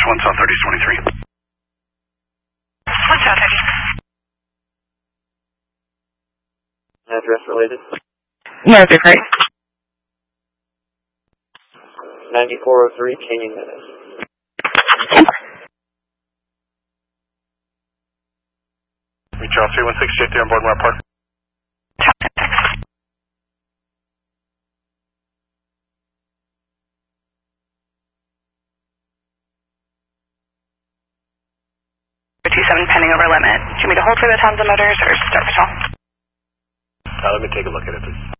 1 South 30 23. 1 South 30. Address related? No, different. 9403, changing minutes. Reach out 316 J3 on board Mount Park. Pending over limit. Do you want me to hold for the tons of motors or start patrol? Let me take a look at it, please.